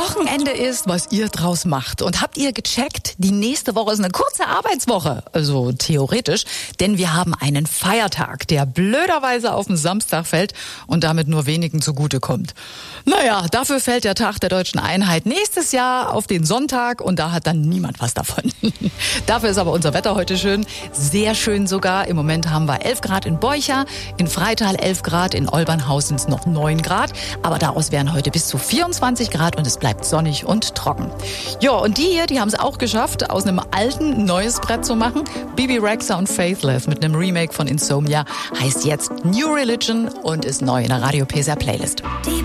Wochenende ist, was ihr draus macht. Und habt ihr gecheckt, die nächste Woche ist eine kurze Arbeitswoche, also theoretisch, denn wir haben einen Feiertag, der blöderweise auf den Samstag fällt und damit nur wenigen zugutekommt. Naja, dafür fällt der Tag der Deutschen Einheit nächstes Jahr auf den Sonntag und da hat dann niemand was davon. Dafür ist aber unser Wetter heute schön, sehr schön sogar. Im Moment haben wir 11 Grad in Beucha, in Freital 11 Grad, in Olbernhaus sind es noch 9 Grad, aber daraus wären heute bis zu 24 Grad und es bleibt sonnig und trocken. Ja, und die hier, die haben es auch geschafft, aus einem alten ein neues Brett zu machen. Bebe Rexha und Faithless mit einem Remake von Insomnia heißt jetzt New Religion und ist neu in der Radio PSR Playlist.